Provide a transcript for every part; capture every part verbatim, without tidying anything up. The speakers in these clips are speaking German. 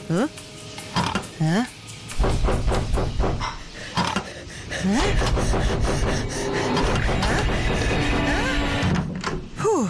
Hä? Hä? Hä? Puh.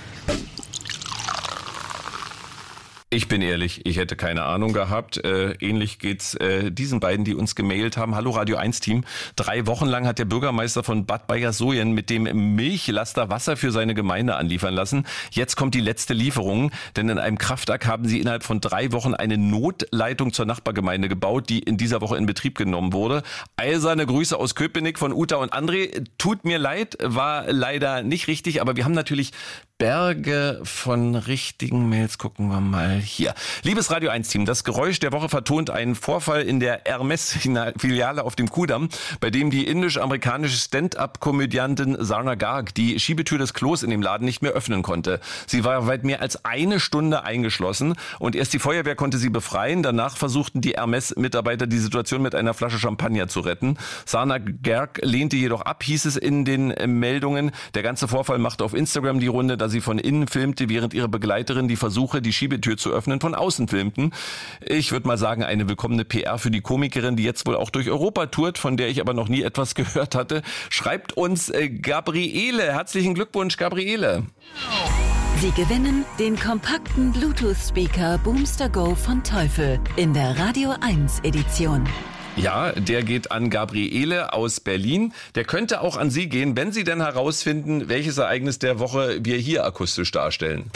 Ich bin ehrlich, ich hätte keine Ahnung gehabt. Äh, ähnlich geht's äh, diesen beiden, die uns gemailt haben. Hallo Radio eins Team. Drei Wochen lang hat der Bürgermeister von Bad Bayersoien mit dem Milchlaster Wasser für seine Gemeinde anliefern lassen. Jetzt kommt die letzte Lieferung, denn in einem Kraftwerk haben sie innerhalb von drei Wochen eine Notleitung zur Nachbargemeinde gebaut, die in dieser Woche in Betrieb genommen wurde. Eiserne Grüße aus Köpenick von Uta und André. Tut mir leid, war leider nicht richtig, aber wir haben natürlich Berge von richtigen Mails. Gucken wir mal hier. Liebes Radio eins Team, das Geräusch der Woche vertont einen Vorfall in der Hermes-Filiale auf dem Kudamm, bei dem die indisch-amerikanische Stand-up-Komödiantin Zarna Garg die Schiebetür des Klos in dem Laden nicht mehr öffnen konnte. Sie war weit mehr als eine Stunde eingeschlossen und erst die Feuerwehr konnte sie befreien. Danach versuchten die Hermes-Mitarbeiter die Situation mit einer Flasche Champagner zu retten. Zarna Garg lehnte jedoch ab, hieß es in den Meldungen. Der ganze Vorfall machte auf Instagram die Runde, da sie von innen filmte, während ihre Begleiterin die Versuche, die Schiebetür zu öffnen, von außen filmten. Ich würde mal sagen, eine willkommene P R für die Komikerin, die jetzt wohl auch durch Europa tourt, von der ich aber noch nie etwas gehört hatte. Schreibt uns äh, Gabriele. Herzlichen Glückwunsch, Gabriele. Sie gewinnen den kompakten Bluetooth-Speaker Boomster Go von Teufel in der Radio eins Edition. Ja, der geht an Gabriele aus Berlin. Der könnte auch an Sie gehen, wenn Sie denn herausfinden, welches Ereignis der Woche wir hier akustisch darstellen.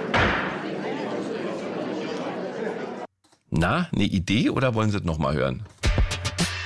Na, eine Idee oder wollen Sie es nochmal hören?